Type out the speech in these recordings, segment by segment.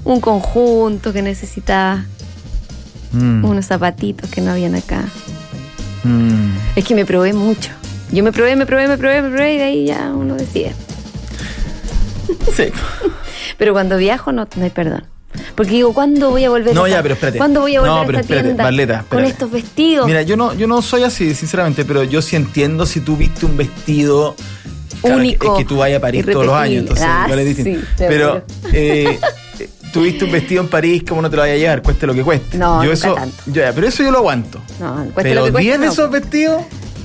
un conjunto que necesitaba, unos zapatitos que no habían acá. Es que me probé mucho. Yo me probé y de ahí ya uno decide. Sí. Pero cuando viajo no hay perdón. Porque digo, ¿cuándo voy a volver? No, ya, pero espérate. ¿Cuándo voy a volver a esta tienda? Barleta, con estos vestidos? Mira, yo no soy así, sinceramente, pero yo sí entiendo si tú viste un vestido único. Es que tú vayas a París todos los años, entonces igual es distinto. Sí, pero tuviste un vestido en París, ¿cómo no te lo vayas a llevar? Cueste lo que cueste. No, yo nunca eso, tanto. Pero eso yo lo aguanto. No, cueste pero lo que cueste. ¿10 de esos vestidos?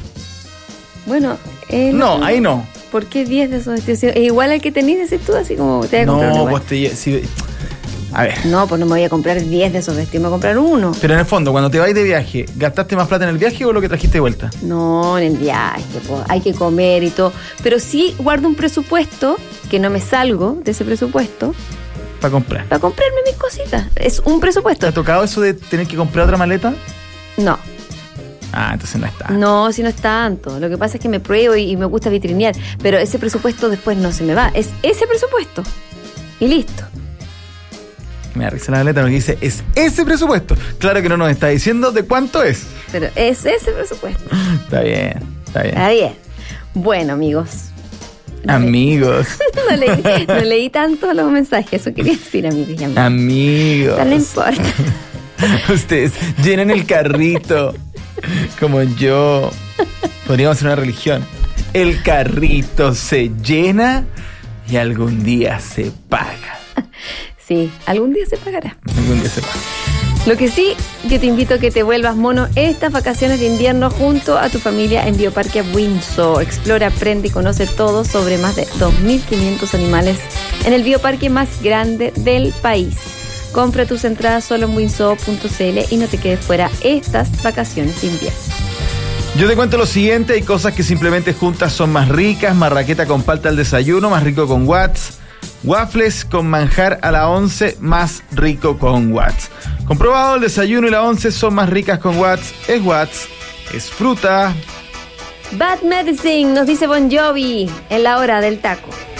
Bueno, no, ahí no. ¿Por qué 10 de esos vestidos? Es igual al que tenés, decís tú, así como te vas a comprar uno. No, pues a ver. No, pues no me voy a comprar 10 de esos vestidos, me voy a comprar uno. Pero en el fondo, cuando te vas de viaje, ¿gastaste más plata en el viaje o lo que trajiste de vuelta? No, en el viaje, pues, hay que comer y todo. Pero sí guardo un presupuesto, que no me salgo de ese presupuesto. Para comprar. Para comprarme mis cositas. Es un presupuesto. ¿Te ha tocado eso de tener que comprar otra maleta? No. Ah, entonces no está. No, si no es tanto. Lo que pasa es que me pruebo y me gusta vitrinear. Pero ese presupuesto después no se me va. Es ese presupuesto. Y listo. Me da risa la maleta porque dice, es ese presupuesto. Claro que no nos está diciendo de cuánto es. Pero es ese presupuesto. Está bien. Está bien. Bueno, amigos. Amigos. No leí tanto los mensajes. Eso quería decir, amigos y amigas. Amigos. No le importa. Ustedes llenan el carrito. Como yo. Podríamos hacer una religión. El carrito se llena y algún día se paga. Sí, algún día se pagará. Algún día se paga. Lo que sí, yo te invito a que te vuelvas mono estas vacaciones de invierno junto a tu familia en Bioparque Windsor. Explora, aprende y conoce todo sobre más de 2.500 animales en el bioparque más grande del país. Compra tus entradas solo en windsor.cl y no te quedes fuera estas vacaciones de invierno. Yo te cuento lo siguiente, hay cosas que simplemente juntas son más ricas. Marraqueta con palta al desayuno, más rico con Watts. Waffles con manjar a la 11, más rico con Watts. Comprobado, el desayuno y la 11 son más ricas con Watts. Es Watts, es fruta. Bad Medicine, nos dice Bon Jovi en la hora del taco.